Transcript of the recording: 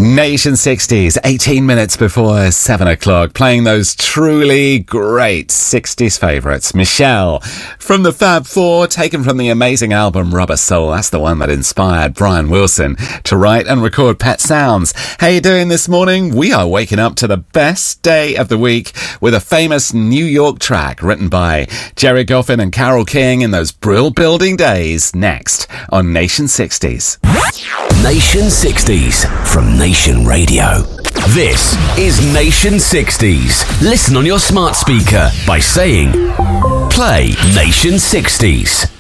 Nation 60s, 18 minutes before 7 o'clock, playing those truly great 60s favourites. Michelle from the Fab Four, taken from the amazing album Rubber Soul. That's the one that inspired Brian Wilson to write and record Pet Sounds. How you doing this morning? We are waking up to the best day of the week with a famous New York track written by Jerry Goffin and Carole King in those Brill Building days. Next on Nation 60s. Nation 60s from Nation Radio. This is Nation 60s. Listen on your smart speaker by saying, play Nation 60s.